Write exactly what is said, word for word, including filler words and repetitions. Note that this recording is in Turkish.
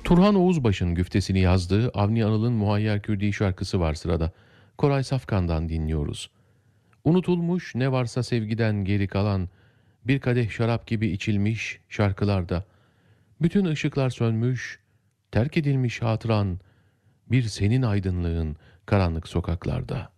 Turhan Oğuzbaş'ın güftesini yazdığı Avni Anıl'ın Muhayyer Kürdi şarkısı var sırada. Koray Safkan'dan dinliyoruz. Unutulmuş ne varsa sevgiden geri kalan, bir kadeh şarap gibi içilmiş şarkılarda. Bütün ışıklar sönmüş, terk edilmiş hatıran, bir senin aydınlığın karanlık sokaklarda.''